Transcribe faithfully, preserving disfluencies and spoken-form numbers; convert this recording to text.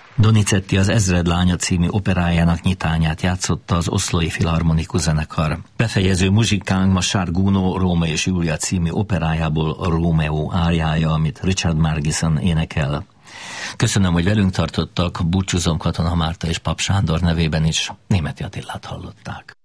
Donizetti az Ezred lánya című operájának nyitányát játszotta az Oszlói Filharmonikus Zenekar. Befejező muzsikánk ma Charles Gounod Róma és Júlia című operájából a Rómeó áriája, amit Richard Margison énekel. Köszönöm, hogy velünk tartottak, búcsúzom Katona Márta és Pap Sándor nevében is. Németi Attilát hallották.